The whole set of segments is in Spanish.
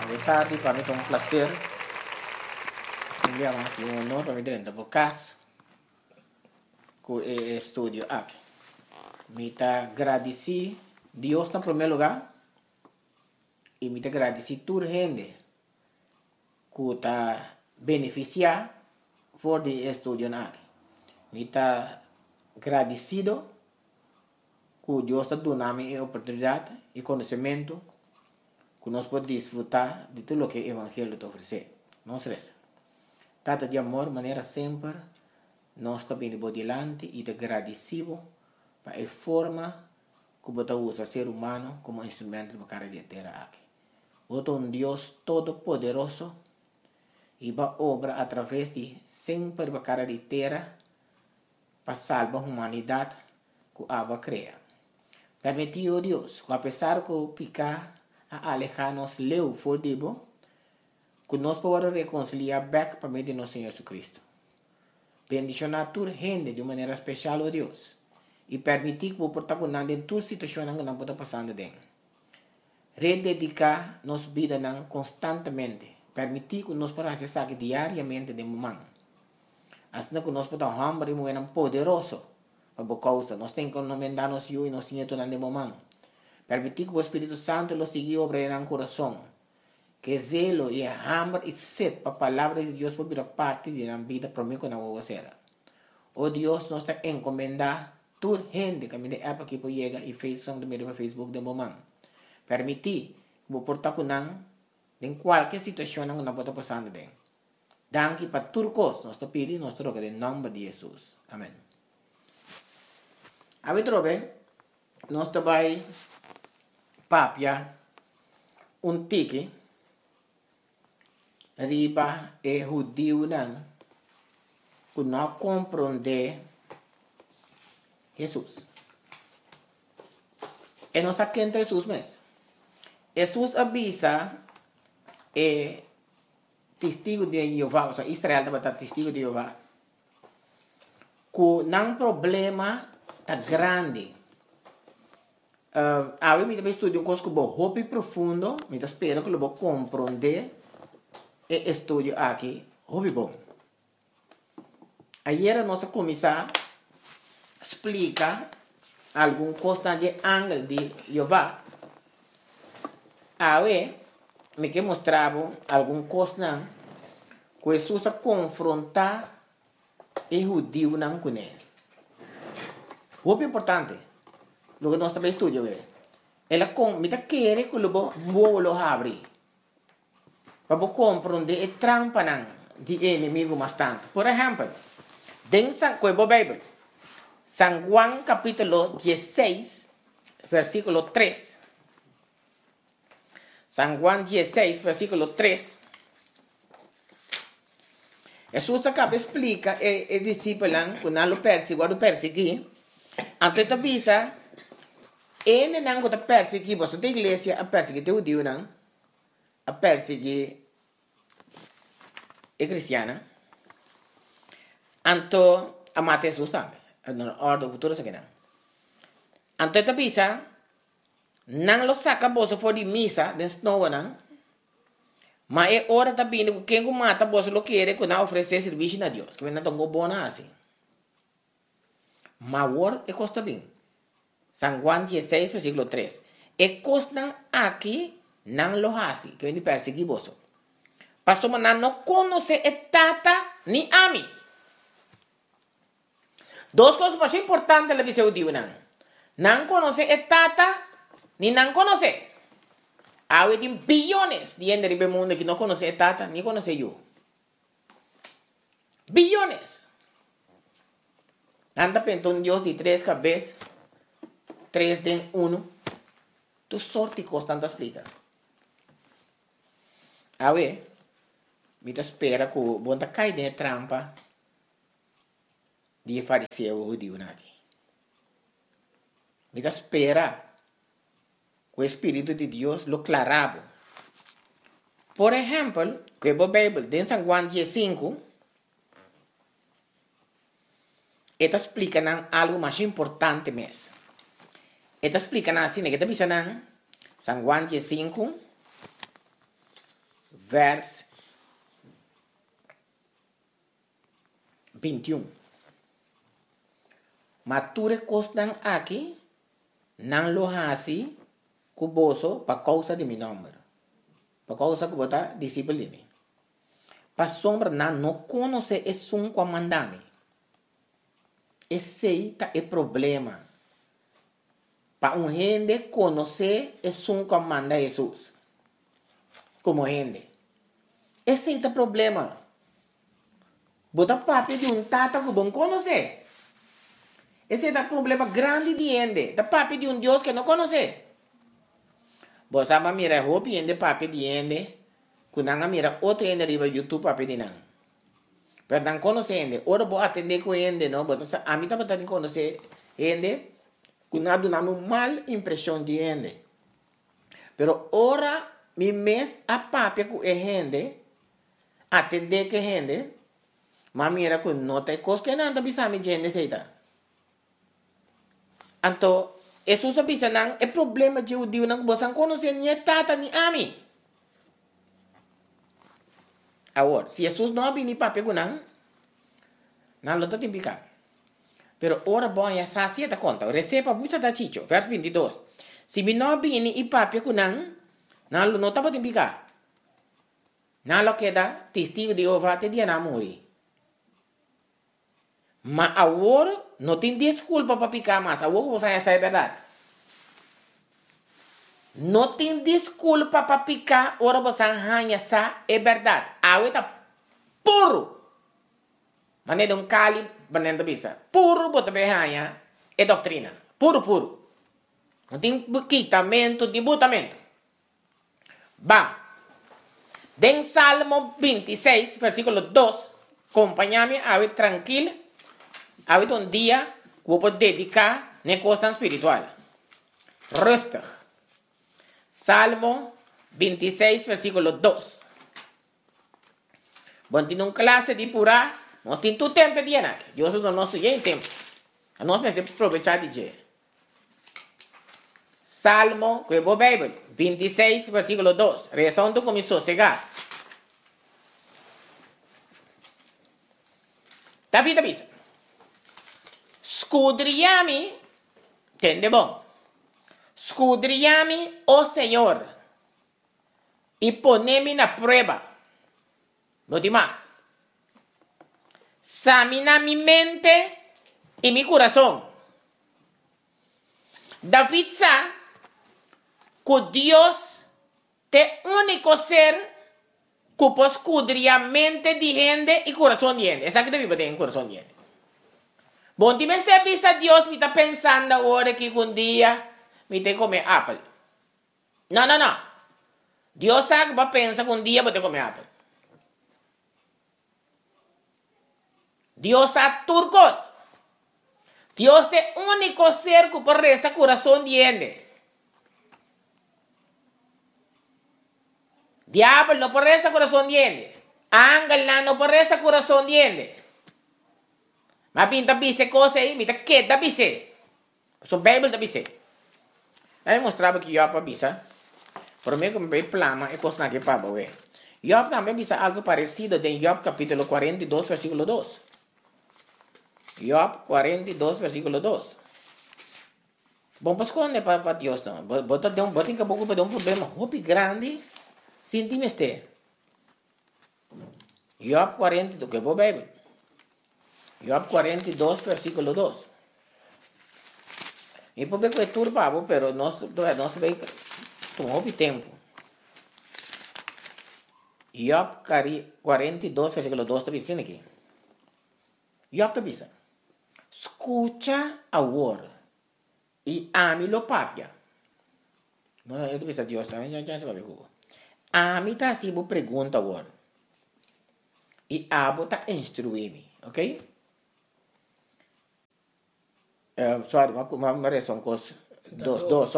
de tarde, para mí es un placer. Un día más y un honor para mí tener por casa con el estudio aquí. Me está agradecido Dios en primer lugar y me está agradecido toda la gente que está beneficiada por el estudio aquí. Me está agradecido que Dios está dando la oportunidad y conocimiento que nos puede disfrutar de todo lo que el Evangelio te ofrece. Nos reza. Trata de amor, manera siempre, nos está viendo por delante y te agradecido para la forma que você usa el ser humano como instrumento para cara de tierra aquí. Você un Dios todopoderoso y va a obra a través de siempre para cara de tierra para salvar la humanidad que Abba crea. Permitió Dios, que a pesar que picar a alejarnos leu for dibo, que nos podamos reconciliar back para medio de nuestro Señor Jesucristo. Bendición a tu gente de manera especial, oh Dios, y permitir que vos protagonizar en tu situación que no pueda pasar de. Rededicar nos vida constantemente, permitir que nos podamos hacer diariamente de momento. Así que nos podamos hambre y muy poderoso, por causa, nos tenemos que encomendar-nos yo y nos siento de momento. Permitir que o Espírito Santo lo siga obrando en el corazón. Que zelo y hambre y sed para la palabra de Dios por la parte de la vida para mí con la vocera. Oh Dios, nos está encomendando toda gente que me de app aquí por llega y Facebook de Facebook de momento. Permitir que vos portar con en cualquier situación que no pueda pasar de. Danke para todo cosa, nos está pidiendo nuestro que en nombre de Jesús. Amén. A ver, nos está vai papia un tiki riba e judío que no comprende Jesús. E nos aquí entre sus mes. Jesús avisa testigo de Jehová, o sea, Israel debe estar testigo de Jehová, que no hay problema tan grande. Ahora me estudio un curso que es muy profundo, me espero que lo voy a comprender el estudio aquí, muy bueno. Ayer nos comenzó a explicar algún cosa de ángel de Jehová. Ahora me que mostraba algún cosa que Jesús a confrontar el judío con él. Muy importante. Lo que nós também estudamos ela quiere que lo abre para compreender a trampa de inimigo bastante. Por ejemplo, en San Biblia, San Juan capítulo 16, versículo 3. San Juan 16, versículo 3. Jesús acaba explica el discípulo que no lo persigue. Antes avisa en nango ta persegui boso de iglesia a persegui te judío a persegui e cristiana anto amate Jesús también no ordo futuro se quedan anto ta bisa nang lo saca boso for di misa den snow ma e ora ta bine que quem mata boso lo quiere que na ofrecer servicio a Dios que vena tongo bona así ma word e costa bien. San Juan 16, versículo 3. E costan aquí nan lo hasi, que viene perseguiboso. Pasó maná no conoce tata ni a mí. Dos cosas más importantes la dice judío nan conoce tata ni nan conoce. Hay billones de gente en el mundo que no conoce tata ni conoce yo. Billones. Anda pensando un Dios de 3 cabezas. 3 de 1. Tu sorte constante explica. A ver, me espera que o bom cai de trampa de fariseu judío aqui. Me espera que o Espírito de Deus lo clarabo. Por exemplo, que a Bíblia, em San Juan 15, esta explica algo mais importante mesmo. Esta explica así, que te dicen San Juan 15, vers 21. Mature costan aqui, não lo hasi, cuboso, para causa de meu nome. Para causa que bota discípulo. Para sombra, não conhece esse um comandame. Esse é o problema. Para um gente conhecer esse um comanda Jesus. Como gente. Esse é o problema. Bota papo de um tata que não conhece. Esse é o problema grande de gente. Da papo de um Deus que não conhece. Você vai mirar roupa e papo de gente. Quando você mira outro gente riba YouTube papo de não. Pero não conhece gente. Ora vou atender com gente, não. A mim também tem que conhecer gente. Quando dá uma mal impressão de gente. Pero ora, mi mes a papo com gente. Atender com gente. Mas mira que não tem coisa que não bisa mi gente seita. Então, Jesus bisa nang é problema de judeu nang bosan conhecer ni tata ni ami. Agora, se Jesus não abrir ni papo com não lo tem picar. Pero ora bom ya sacia ta conta. Recepa muita da chicho, verso 22. Se mi não abrir ni papo com não lo não tá tem picar. Não lo queda testigo de Jeová te dia na morrer. Mas agora não tem desculpa para picar mais. Agora você já sabe a verdade. Não tem desculpa para picar. Agora você já sabe a verdade. Agora está puro. Mas não é um cali para não bisa. Puro para berranha é doutrina. Puro. Não tem quitamento, debutamento. Vamos. Den Salmo 26, versículo 2. Acompanha-me, agora tranquilo. Ahorita un día voy a dedicar a cosa espiritual. Rustig. Salmo 26, versículo 2. Bueno, tiene una clase de pura. No tiene tu tiempo de llenar. Yo no estoy en tiempo. No me aprovechar de llenar. Salmo, que voy a Bible, 26, versículo 2. Rezando con mi sosegar. David avisa. Scudriami, entende bom? Scudriami, oh Senhor, e ponemi na prueba. No demás. Examina mi mente y mi corazón. David sabe que Dios es el único ser que puede escudriar mente de gente y corazón de gente. Esa que te vive en corazón de gente. Bom, me está vista Dios, me está pensando ahora que un día me te comer apple. No. Dios sabe que va a pensar que un día voy a comer apple. Dios sabe turcos. Dios es el único ser que puede rezar corazón de gente. Diablo no puede rezar corazón de gente. Ángel no puede rezar corazón de gente. Mas pinta bise coisa aí, mita que da bise. So Bible da bise. Aí mostrava que eu para bisa. Por mim que me plama é coisa que para ver. Job também bisa algo parecido em Job capítulo 42, versículo 2. Job 42, versículo 2. Bom, pues quando para Deus não. Bota em caboclo para um problema muito grande. Sinti-me este. Job 42, que vou Bible. Job 42, versículo 2. E por ver que é turbado, pero não se vê tomou tempo. Job 42, versículo 2 está dizendo aqui. Job está dizendo: escucha agora e ame-lo papia. Não, eu estou dizendo Deus, já se vai ver. Ame está assim, vou perguntar agora. E abo está instruir-me, ok? Sorry, ma reason cos dos,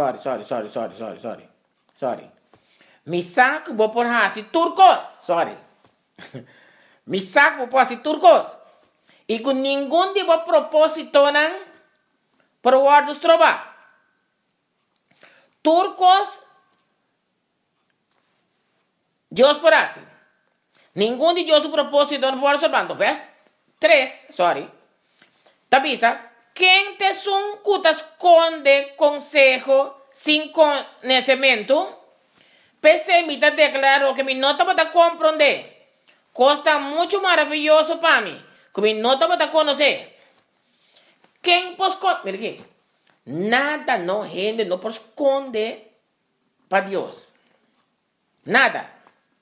sorry. Mi saco vou por hasi turcos, sorry. Mi saco vou por hasi turcos. E com nenhum tipo de propósito não por guardos trova. Turcos Dios por así. Ningún de Dios su propósito no puede observando. Vers 3, sorry. Tabisa, quem te son cuta esconde consejo sin conhecimento, permita declarar que mi nota para comprender. Costa muito maravilhoso para mim. Que mi nota para conocer. Quem pode esconder? Mira aqui. Nada no gente no pode esconder para Deus. Nada.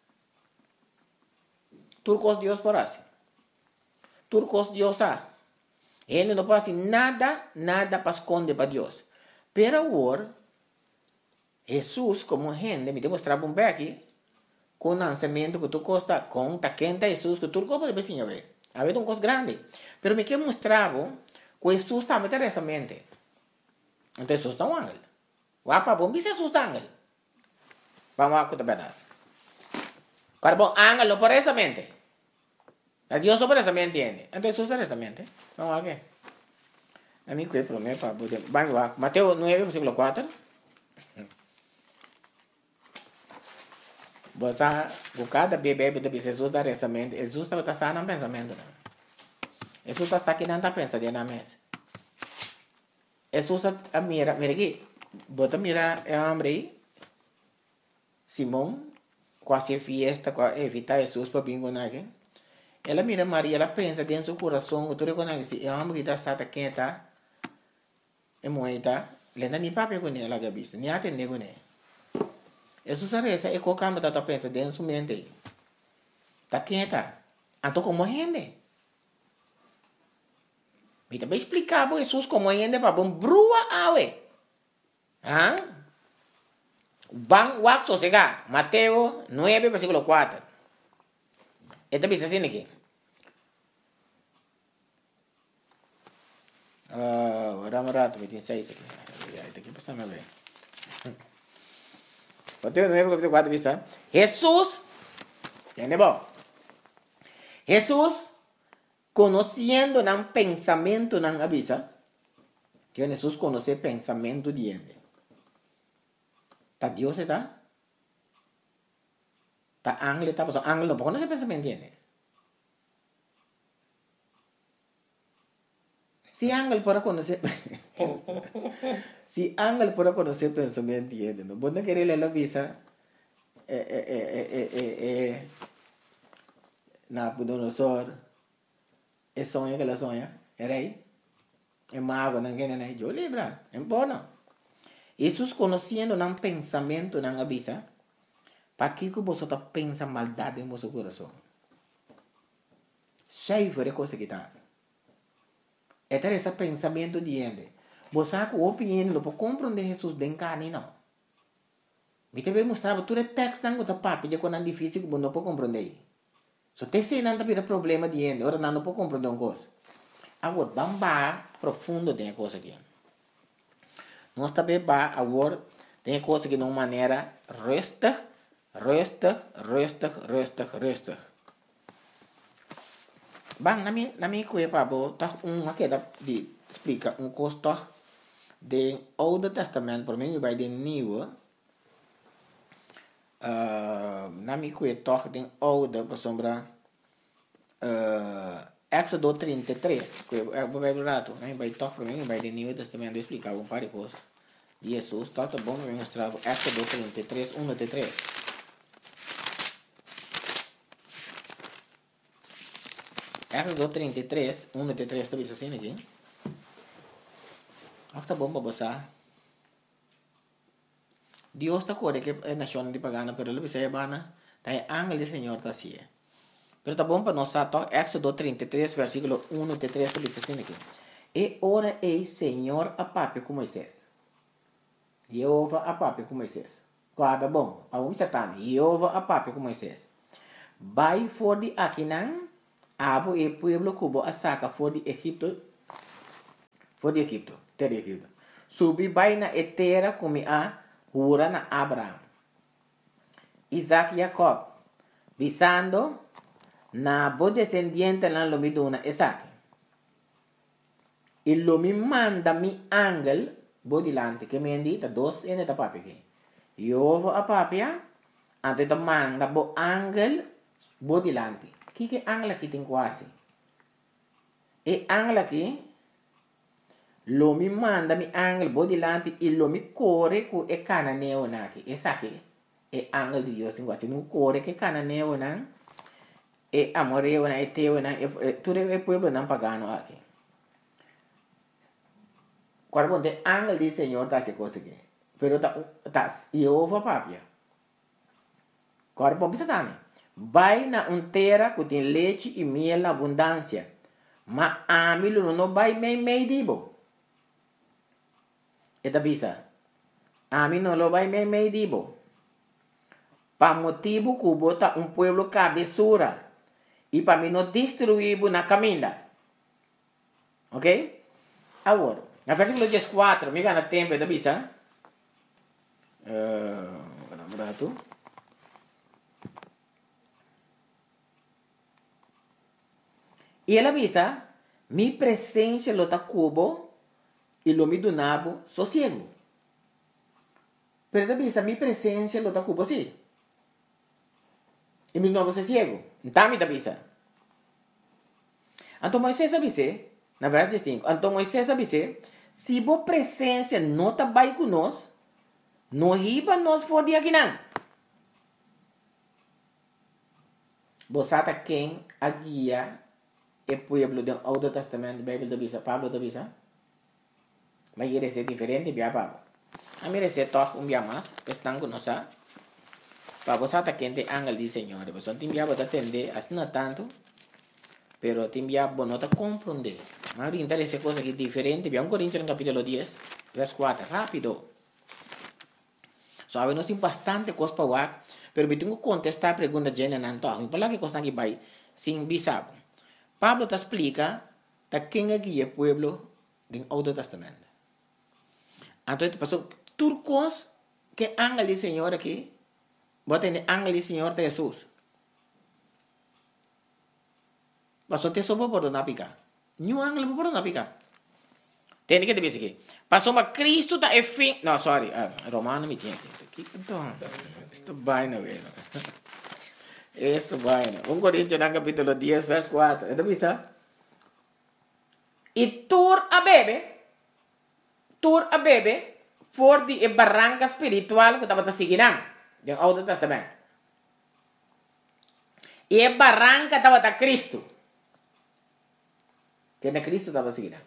Turcos Dios por así. Turcos Dios a. Ele não pode nada para esconder para Deus. Pero agora, Jesus, como gente, me demonstrava um aqui, com o lançamento que tu costa, com a quenta Jesus, que tu pode ver, ver. Havia coisa grande. Pero me que mostrava que Jesus também tem essa mente. Então Jesus está um ángel. Wapa bom, se Jesus está ángel. Vamos a contar a verdade. Cara bom, ángel não por essa mente. A Dios por essa mente entiende. Então Jesus é essa mente. Vamos a ver. A mim que promete para poder. Vamos lá. Mateus 9, versículo 4. Você, cada bebê de Jesus dá essa mente. Jesus está sano no pensamento. Jesus está aqui não está pensando na mesa. Jesus mira aqui. Bota mira é homem aí. Simão, quase fiesta, quase evita Jesus para vir com aqui. Ela mira Maria, ela pensa dentro do coração, tu reconhece, é homem que está sata quem está, é moeda, lenda nem papel com ela, gabista, nem atende com ela. Jesus a reza, é qualquer coisa que pensa dentro do mente. Tá quem está? Então como gente? Me também explicar para Jesus como gente para bom brua awe. Ah? Bang wak sosega, Mateo 9, versículo 4. Esta dice assim aqui. Vamos rato, 26 aqui. Aqui passamos a ver. Mateo 9, versículo 4 dice. Jesús, ¿entiende bom? Jesús, conociendo el pensamiento nan avisa, que Jesús conoce el pensamiento de gente. ¿Está Dios está? ¿Está ángel está? Pues ángel no conoce el pensamiento de gente. Si ángel puede conocer, si ángel puede conocer el pensamiento de gente, no puede querer la visa, Nabucodonosor, el sueño que la sueña, el rey, el mago, no quiere yo libra, en bono. Jesús conociendo un pensamiento, no avisa, para que vosotros pensan maldad en vuestro corazón. Cheio de cosas que está. Este es el pensamiento de gente. Vos sabes que la opinión no puede comprender Jesús de carne, no. Me te voy a mostrar todo el texto que está papi, ya cuando es difícil que no puede comprender. So, te sei não tem problema de gente, agora não pode compreender uma coisa. Agora, vamos profundo tem a coisa aqui. Nós também agora tem a coisa que de uma maneira resta. Bang, na minha coisa para botar aqui de explica coisa do Oude Testamento, por mim vai de Nieuwe. Na minha coisa toch de Oude, por sombra Éxodo 33, que é o Bíblia rato, né? Vai toch para mim vai de Nieuwe Testamento explicar um par de coisas de Jesus, tá bom, eu mostrar Éxodo 33, 1 até 3. Éxodo 33, 1 até 3, está assim aqui? Tá bom para você. Dios está corre que é nação de pagana, pero ele vai bana, tá ángel do Senhor tá assim. Pero tá bom para nós tá Éxodo 33, versículo 1 até 3, está assim aqui. E ora ei Senhor a papi com Moisés. Jeová a papi com Moisés. Guarda bom, para um Satan, Jeová a papi com Moisés. Vai for de Aquinan, abo e pueblo cubo a saca for de Egipto, terra Egipto. Subi vai na etera como a jura na Abraham, Isaac e Jacob, visando na bo descendiente na lomiduna Isaac. E lo mi manda mi angel bo dilante, que me indita dos ene da papi que. Jehová a papia, Então manda bo ángel bo dilante. Que ángel aqui tem quase? E ángel aqui lo mi manda mi ángel bo dilante e lo mi corre cu e cananeo naki. Essa aqui é ángel de Deus tem quase. Não corre que cananeo não. E amoreo na e teu na tudo é pueblo não pagano aqui. Quando o ángel do Senhor tá se coisa aqui. Pero tá Jeová papia. Agora, bom, pensa também. Vai na terra que tem leite e mel na abundância. Mas a mim não vai meio dibo. Eta bisa. A mim não vai meio dibo. Para motivo que bota pueblo cabeçura. E para mim não destruir na caminha. Ok? Agora, na versículo 14, me gana tempo, eta bisa. Berapa? E ela avisa, mi presença lo ta cubo e lo mi donabo sossego. Pero ela avisa, mi presença lo ta cubo sim. E mi donabo sossego. Então, me avisa. Então, Moisés avisa, na verdade 5, então Moisés avisa, se a presença não está bem conosco, não riba nós por dia aqui não. Você está quem a guia o pueblo do Antigo Testamento, a Bíblia avisa, Pablo avisa. Mas ele é diferente de Pablo. A mim é toque dia mais, estão conosco. Para você está quem tem ángel do Senhor, você tem que atender, assim não tanto, pero tem que não compreender. Mas interessa coisa que é diferente. Vamos Coríntios no capítulo 10, verso 4, rápido. Sabe, nós temos bastante coisa para falar, pero eu tenho que contestar a pergunta de Jana Nanto. Não falar que coisa que vai sem bisabo. Pablo te explica de quem é que é o pueblo do Antigo Testamento. Então, passou turcos que ángel do Senhor aqui, bota em ángel do Senhor de Jesus. Passou te soube por não picar. Nenhum ángel por não picar. Tem que dizer aqui. Passou uma Cristo da fim. Não, sorry. Romano me tinha. Então, isto vai na vez. Esto vaina. 1 Corintios capítulo 10, verso 4. ¿Esto bisa? Y tur a bebe, for di barranca espiritual que estaba siguiendo. En el Nuevo Testamento. Y el barranca estaba a Cristo. Que en Cristo estaba siguiendo.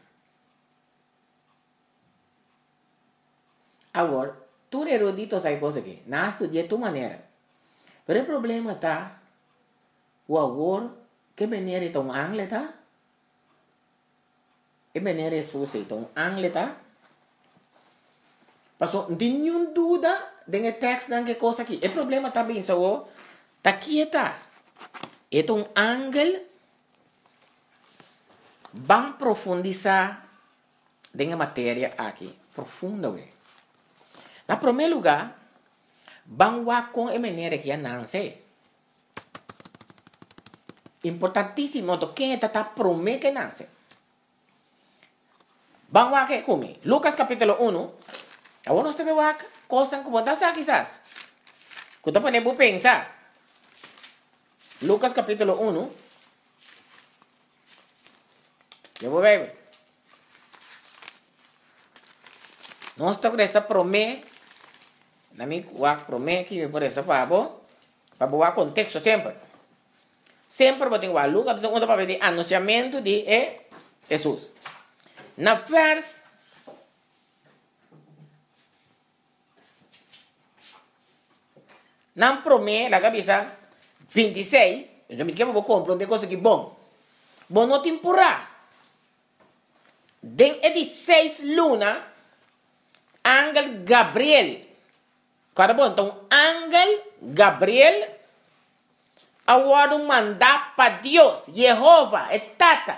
Ahora, tú erudito sabes cosas que. Nada estudié tu manera. Pero el problema está. O agora, que venere tão angle tá? E venere suce tão angle tá? Passou, não tem nenhuma dúvida de texto não que coisa aqui. O problema tá bem, só tá quieta. É um angle vamos profundizar na matéria aqui, profunda. Na primeiro lugar, vamos com a maneira que não sei. Importantíssimo, quem está promete que nasce. Vamos a que come. Lucas capítulo 1. Agora nós temos que coisas como essa quizás. Que tu podemos pensar. Lucas capítulo 1. Eu vou ver. Nós estamos com essa promessa. Na minha promessa que por essa para boa contexto sempre. Sempre vou ter que Lucas capítulo 1 para ver o anunciamento de Jesus. Na verso na promessa, na cabeça 26, eu me quero compreender coisa que bom. Bom não temporada. Den 16 luna, ángel Gabriel. Cara bom, então ángel Gabriel agora mandar para Deus, Jeová, é tata.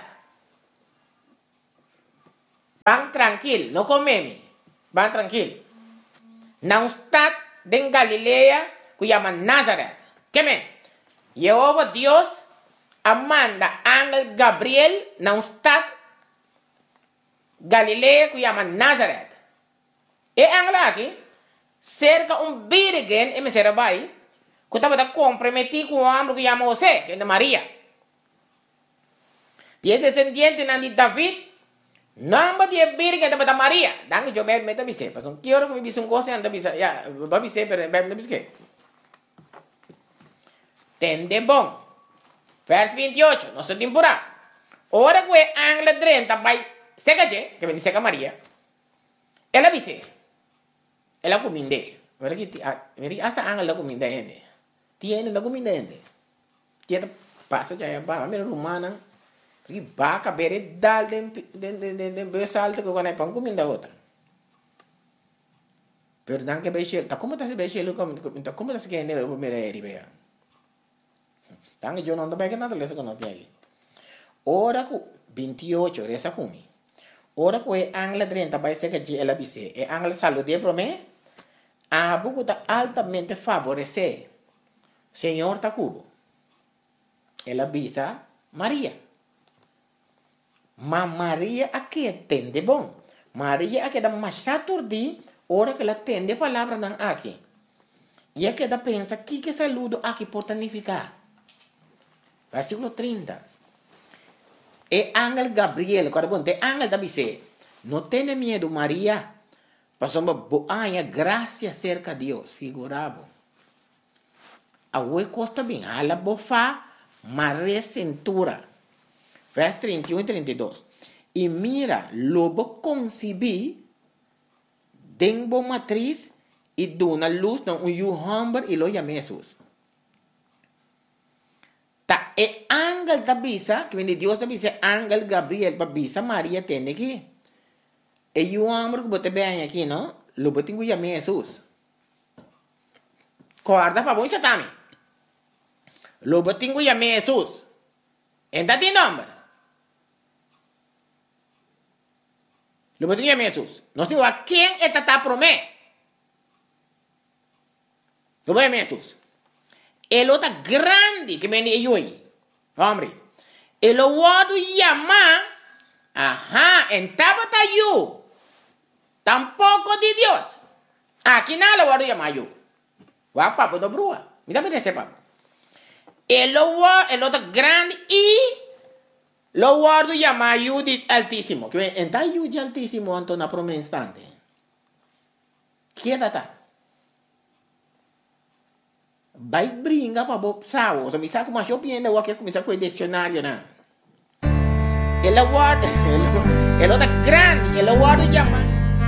Vão tranquilo, não comeme. Vão tranquilo. Não está em Galileia, que chama Nazaré. Que Jeová Deus manda ángel Gabriel, não está Galileia, que chama Nazaré. E ángel aqui, cerca virgem, e me será bem, que estaba comprometido con un hombre que llama José, que es de María. Y es descendiente de David, nombre de Virgen de María. Dan yo me avisé, pues no quiero que me avise un cosa antes de ya, va a avisar, pero me avisé. Tende bon. Vers 28, no se temporada. Ahora que Ángel 30 va seca que bendice a María. Ela avise. Ela cominde. Ahora que hasta Ángel la cominde. Tiene la cominde. Tiene pasa ya va mira rumana. Porque va a caber dal de besalto que con el pan cominde otra. Pero dan que beche, ¿cómo te hace beche? ¿Cómo te hace que ne mira vea? Dan yo no ando que nada le no tiene ahí. Ora ku 28 resa kumi. Ora ku Ángel 30 vai ser que ela avise. E Ángel saludie para mí. A buku ta altamente favorecer. Señor Takubo. Ela avisa María. Ma Maria aqui atende bom. Maria aqui dá mais saturdi, hora que ela atende a palavra não aqui. E aqui dá pensa que saludo aqui pode significar. Versículo 30. E ángel Gabriel, quando ponte ángel da dice, não tenha medo Maria, passou uma boa graça cerca de Deus, figurado. A oi costa bem, a la bofa, Maria cintura. Vers 31 y 32. Y mira, lobo concebí, denbo matriz, y dona luz, no un hombre, y lo llamé Jesús. Ta e ángel da bisa, que viene Dios da bisa, ángel Gabriel, pa bisa María tiene aquí. E un hombre que bote vean aquí, ¿no? Lo bote en llamé Jesús. Guarda pa vos, Satami. Lo bote en llamé Jesús. ¿Entra ti nombre? Lo que tenía Jesús. No digo a quién está promé. Lo voy a Jesús. El otro grande que me dio ahí. Hombre. El otro llama. Ajá. En tabata yo. Tampoco de Dios. Aquí nada lo voy a llamar yo. Guau, papo, no brua. Mira, mira ese papo. El otro grande y. Lo guardo llama Judith Altísimo. Que está Judith Altísimo ante una promesa instante. ¿Quién está? Vai brinca para vos sao. So mi sa como yo piende o que comienza con el diccionario na. El otro grande, el guardo llama